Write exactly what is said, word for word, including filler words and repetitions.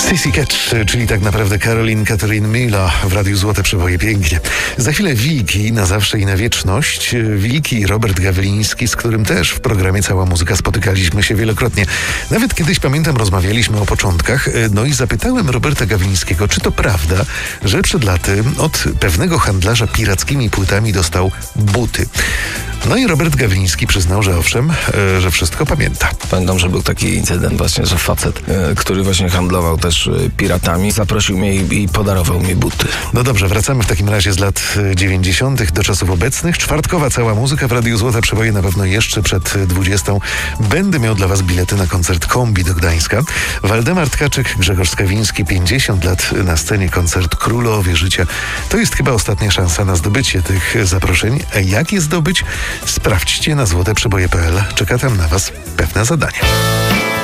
Sissy Catch, czyli tak naprawdę Caroline Catherine Miller w Radiu Złote Przeboje. Pięknie. Za chwilę Wilki na zawsze i na wieczność. Wilki i Robert Gawliński, z którym też w programie Cała Muzyka spotykaliśmy się wielokrotnie. Nawet kiedyś, pamiętam, rozmawialiśmy o początkach, no i zapytałem Roberta Gawlińskiego, czy to prawda, że przed laty od pewnego handlarza pirackimi płytami dostał buty. No i Robert Gawliński przyznał, że owszem, że wszystko pamięta. Pamiętam, że był taki incydent właśnie, że facet, który właśnie handlował też piratami, zaprosił mnie i, i podarował mi buty. No dobrze, wracamy w takim razie z lat dziewięćdziesiątych do czasów obecnych. Czwartkowa Cała Muzyka w Radiu Złote Przeboje na pewno jeszcze przed dwudziestą. Będę miał dla was bilety na koncert Kombi do Gdańska. Waldemar Tkaczyk, Grzegorz Skawiński, pięćdziesiąt lat na scenie, koncert Królowie Życia. To jest chyba ostatnia szansa na zdobycie tych zaproszeń. Jak je zdobyć? Sprawdźcie na złoteprzeboje kropka pe el. Czeka tam na was pewne zadanie.